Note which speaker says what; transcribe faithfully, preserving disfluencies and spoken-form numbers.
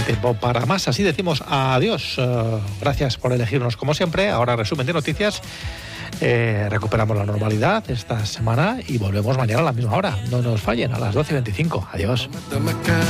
Speaker 1: tiempo para más. Así decimos adiós. Uh, gracias por elegirnos como siempre. Ahora resumen de noticias. Eh, recuperamos la normalidad esta semana y volvemos mañana a la misma hora. No nos fallen, a las doce y veinticinco. Adiós.